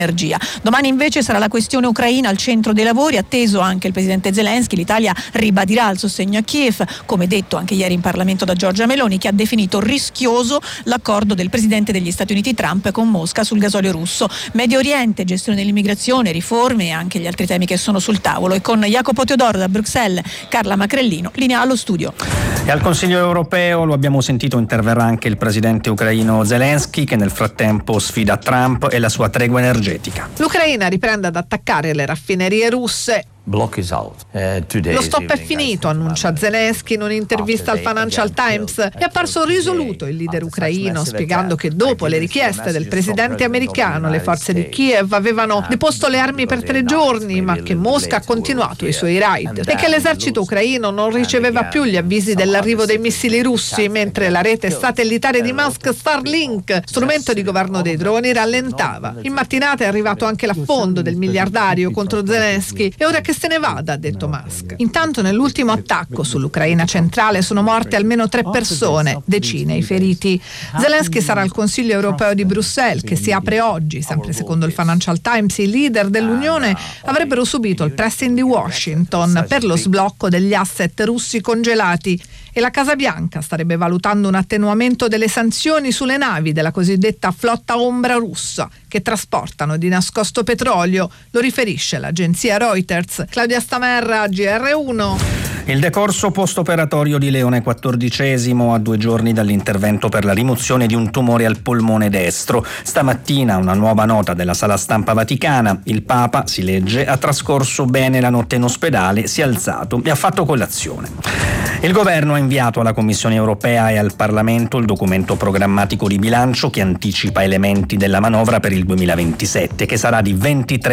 energia. Domani invece sarà la questione ucraina al centro dei lavori, atteso anche il presidente Zelensky. L'Italia ribadirà il sostegno a Kiev, come detto anche ieri in Parlamento da Giorgia Meloni, che ha definito rischioso l'accordo del presidente degli Stati Uniti Trump con Mosca sul gasolio russo. Medio Oriente, gestione dell'immigrazione, riforme e anche gli altri temi che sono sul tavolo. E con Jacopo Teodoro da Bruxelles, Carla Macrellino, linea allo studio. E al Consiglio europeo, lo abbiamo sentito, interverrà anche il presidente ucraino Zelensky, che nel frattempo sfida Trump e la sua tregua energetica. L'Ucraina riprende ad attaccare le raffinerie russe. Lo stop è finito, annuncia Zelensky in un'intervista al Financial Times. È apparso risoluto il leader ucraino, spiegando che dopo le richieste del presidente americano le forze di Kiev avevano deposto le armi per 3 giorni, ma che Mosca ha continuato i suoi raid e che l'esercito ucraino non riceveva più gli avvisi dell'arrivo dei missili russi, mentre la rete satellitare di Musk Starlink, strumento di governo dei droni, rallentava. In mattinata è arrivato anche l'affondo del miliardario contro Zelensky e ora che se ne vada, ha detto Musk. Intanto nell'ultimo attacco sull'Ucraina centrale sono morte almeno 3 persone, decine i feriti. Zelensky sarà al Consiglio europeo di Bruxelles, che si apre oggi. Sempre secondo il Financial Times, i leader dell'Unione avrebbero subito il pressing di Washington per lo sblocco degli asset russi congelati e la Casa Bianca starebbe valutando un attenuamento delle sanzioni sulle navi della cosiddetta flotta ombra russa che trasportano di nascosto petrolio, lo riferisce l'agenzia Reuters. Claudia Stamerra, GR1. Il decorso post-operatorio di Leone XIV a 2 giorni dall'intervento per la rimozione di un tumore al polmone destro. Stamattina una nuova nota della Sala Stampa Vaticana. Il Papa, si legge, ha trascorso bene la notte in ospedale, si è alzato e ha fatto colazione. Il governo ha inviato alla Commissione europea e al Parlamento il documento programmatico di bilancio che anticipa elementi della manovra per il 2027, che sarà di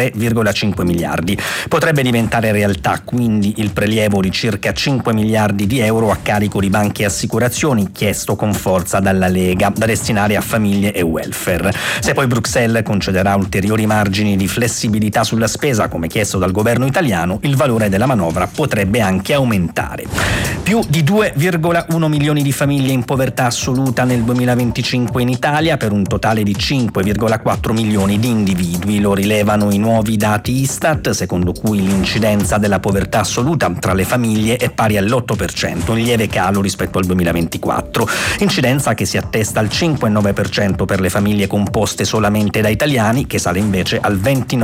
23,5 miliardi. Potrebbe diventare realtà quindi il prelievo di circa 5 miliardi di euro a carico di banche e assicurazioni, chiesto con forza dalla Lega, da destinare a famiglie e welfare. Se poi Bruxelles concederà ulteriori margini di flessibilità sulla spesa, come chiesto dal governo italiano, il valore della manovra potrebbe anche aumentare. Più di 2,1 milioni di famiglie in povertà assoluta nel 2025 in Italia, per un totale di 5,4 milioni di individui. Lo rilevano i nuovi dati Istat, secondo cui l'incidenza della povertà assoluta tra le famiglie è pari all'8%, un lieve calo rispetto al 2024. Incidenza che si attesta al 5,9% per le famiglie composte solamente da italiani, che sale invece al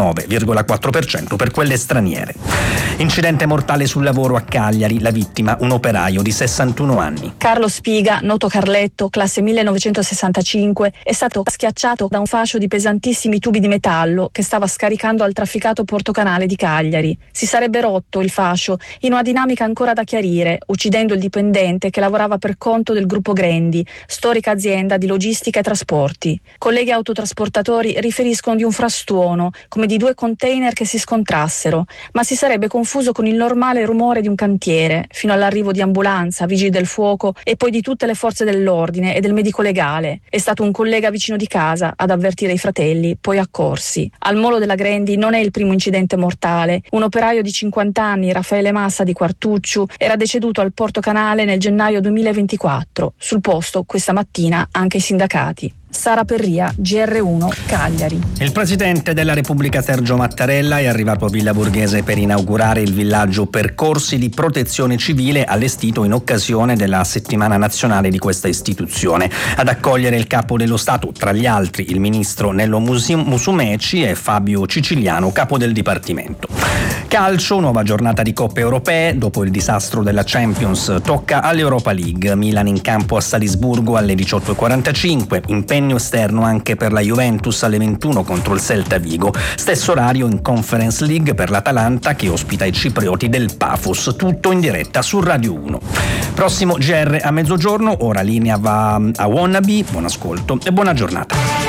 29,4% per quelle straniere. Incidente mortale sul lavoro a Cagliari, la vittima un operaio di 61 anni. Carlo Spiga, noto Carletto, classe 1965, è stato schiacciato da un fascio di pesantissimi tubi di metallo che stava scaricando al trafficato portocanale di Cagliari. Si sarebbe rotto il fascio in una dinamica ancora da chiarire, uccidendo il dipendente che lavorava per conto del gruppo Grendi, storica azienda di logistica e trasporti. Colleghi autotrasportatori riferiscono di un frastuono, come di 2 container che si scontrassero, ma si sarebbe confuso con il normale rumore di un cantiere, fino all'arrivo di ambulanza, vigili del fuoco e poi di tutte le forze dell'ordine e del medico legale. È stato un collega vicino di casa ad avvertire i fratelli, poi accorsi. Al molo della Grendi non è il primo incidente mortale. Un operaio di 50 anni, Raffaele Massa di Quartucciu, era deceduto al Portocanale nel gennaio 2024. Sul posto questa mattina anche i sindacati. Sara Perria, GR1, Cagliari. Il presidente della Repubblica Sergio Mattarella è arrivato a Villa Borghese per inaugurare il villaggio Percorsi di Protezione Civile allestito in occasione della settimana nazionale di questa istituzione. Ad accogliere il capo dello Stato, tra gli altri, il ministro Nello Musumeci e Fabio Ciciliano, capo del Dipartimento. Calcio, nuova giornata di Coppe Europee. Dopo il disastro della Champions, tocca all'Europa League. Milan in campo a Salisburgo alle 18:45. Impegno esterno anche per la Juventus alle 21 contro il Celta Vigo. Stesso orario in Conference League per l'Atalanta, che ospita i ciprioti del Pafos. Tutto in diretta su Radio 1. Prossimo GR a mezzogiorno. Ora linea va a Wannabe. Buon ascolto e buona giornata.